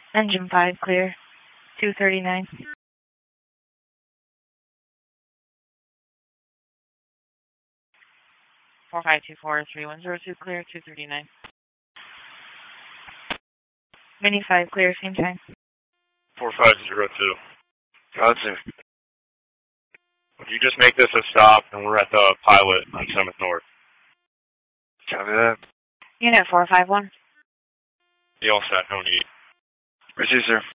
Engine 5 clear. 239. Four 524-3102 clear. 239. Mini 5 clear. Same time. 4502. Roger. Would you just make this a stop, and we're at the pilot on 7th North? Copy that. Unit 451. You all set, no need. Receive, sir.